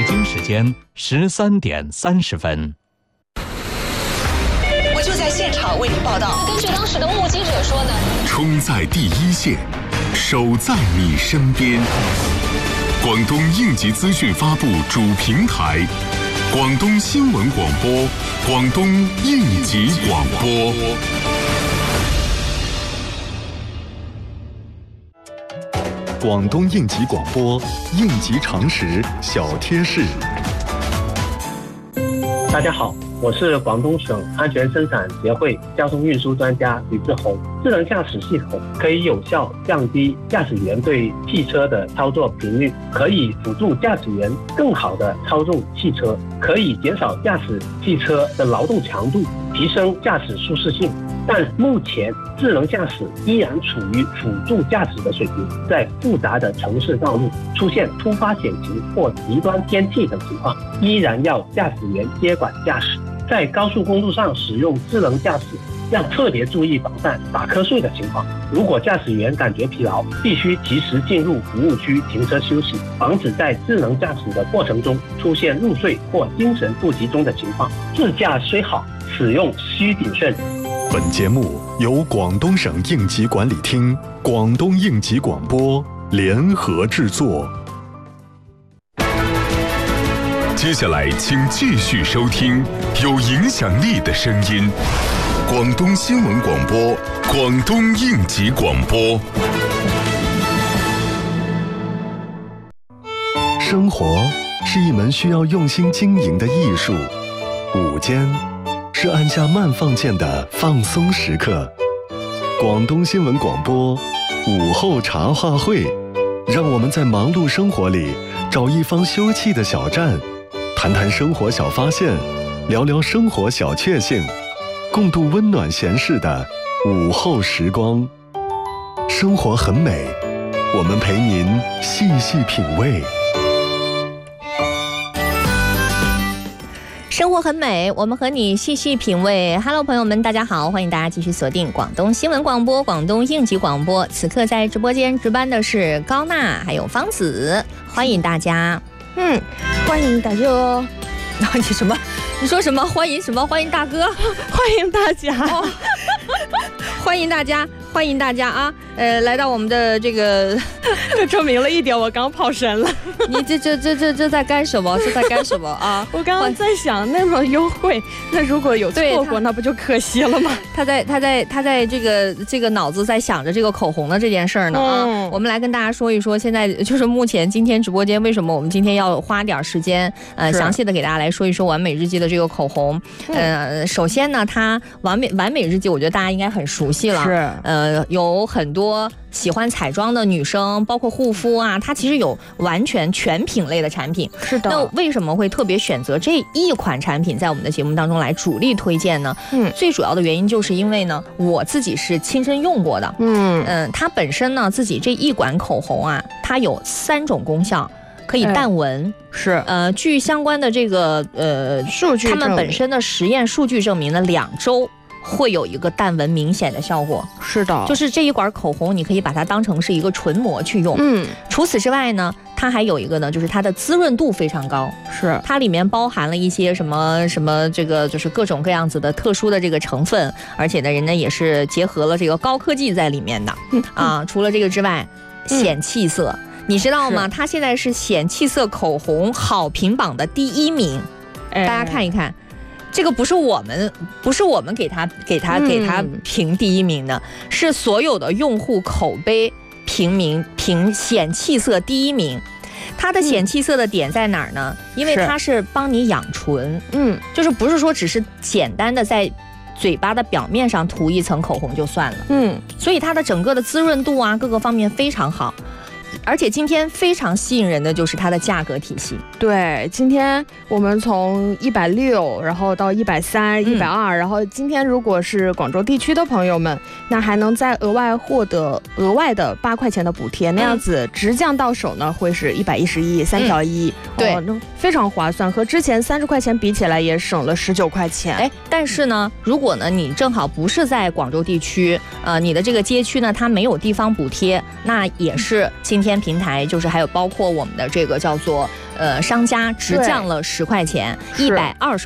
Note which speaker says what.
Speaker 1: 京时间13点30分。
Speaker 2: 我就在现场为您报道。
Speaker 3: 根据当时的目击者说呢，
Speaker 4: 冲在第一线，守在你身边。广东应急资讯发布主平台，广东新闻广播，广东应急广播。
Speaker 5: 广东应急广播，应急常识小贴士。
Speaker 6: 大家好，我是广东省安全生产协会交通运输专家吕志宏。智能驾驶系统可以有效降低驾驶员对汽车的操作频率，可以辅助驾驶员更好地操纵汽车，可以减少驾驶汽车的劳动强度，提升驾驶舒适性。但目前智能驾驶依然处于辅助驾驶的水平，在复杂的城市道路出现突发险情或极端天气等情况，依然要驾驶员接管驾驶。在高速公路上使用智能驾驶，要特别注意防范打瞌睡的情况。如果驾驶员感觉疲劳，必须及时进入服务区停车休息，防止在智能驾驶的过程中出现入睡或精神不集中的情况。自驾虽好，使用需谨慎。
Speaker 5: 本节目由广东省应急管理厅、广东应急广播联合制作。
Speaker 4: 接下来，请继续收听有影响力的声音——广东新闻广播、广东应急广播。
Speaker 5: 生活是一门需要用心经营的艺术，午间是按下慢放键的放松时刻。广东新闻广播午后茶话会，让我们在忙碌生活里找一方休憩的小站，谈谈生活小发现，聊聊生活小确幸，共度温暖闲适的午后时光。生活很美，我们陪您细细品味。
Speaker 7: 生活很美，我们和你细细品味。Hello， 朋友们，大家好，欢迎大家继续锁定广东新闻广播、广东应急广播。此刻在直播间值班的是高娜还有方子，欢迎大家。
Speaker 8: 欢迎大家哦。
Speaker 7: 你什么？你说什么？欢迎什么？欢迎大哥，
Speaker 8: 欢迎大家，
Speaker 7: 欢迎大家，欢迎大家啊！来到我们的这个，
Speaker 8: 这证明了一点，我刚跑神了。
Speaker 7: 你这在干什么？是在干什么啊？
Speaker 8: 我刚刚在想，那么优惠，那如果有错过，那不就可惜了吗？
Speaker 7: 他在这个脑子在想着这个口红的这件事儿呢啊！我们来跟大家说一说，现在就是目前今天直播间为什么我们今天要花点时间详细的给大家来说一说完美日记的这个口红。首先呢，它完美日记，我觉得大家应该很熟悉了。
Speaker 8: 是
Speaker 7: 有很多喜欢彩妆的女生，包括护肤啊，它其实有完全全品类的产品。
Speaker 8: 是的。
Speaker 7: 那为什么会特别选择这一款产品在我们的节目当中来主力推荐呢？最主要的原因就是因为呢，我自己是亲身用过的。它本身呢，自己这一管口红啊，它有3种功效。可以淡纹，
Speaker 8: 是
Speaker 7: 据相关的这个
Speaker 8: 数据，
Speaker 7: 他们本身的实验数据证明呢，2周会有一个淡纹明显的效果。
Speaker 8: 是的，
Speaker 7: 就是这一管口红，你可以把它当成是一个唇膜去用。除此之外呢，它还有一个呢，就是它的滋润度非常高。
Speaker 8: 是，它
Speaker 7: 里面包含了一些什么这个就是各种各样子的特殊的这个成分，而且呢，人家也是结合了这个高科技在里面的。除了这个之外，显气色。你知道吗？它现在是显气色口红好评榜的第1名，大家看一看，这个不是我们给它评第1名的，是所有的用户口碑评显气色第1名。它的显气色的点在哪儿呢？因为它是帮你养唇，就是不是说只是简单的在嘴巴的表面上涂一层口红就算了，所以它的整个的滋润度啊，各个方面非常好。而且今天非常吸引人的就是它的价格体系。
Speaker 8: 对，今天我们从160，然后到130、120，然后今天如果是广州地区的朋友们，那还能再额外获得额外的8块钱的补贴，那样子直降到手呢会是111，3条1，
Speaker 7: 对，
Speaker 8: 非常划算，和之前30块钱比起来也省了19块钱。
Speaker 7: 但是呢，如果呢你正好不是在广州地区，你的这个街区呢它没有地方补贴，那也是今天平台就是还有包括我们的这个叫做商家直降了10块钱，120